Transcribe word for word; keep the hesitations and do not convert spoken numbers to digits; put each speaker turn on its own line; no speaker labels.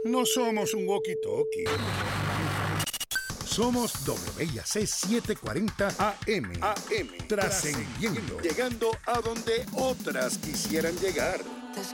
No somos un walkie-talkie.
Somos W I A C setecientos cuarenta A M.
A M.
Trascendiendo.
Llegando a donde otras quisieran llegar.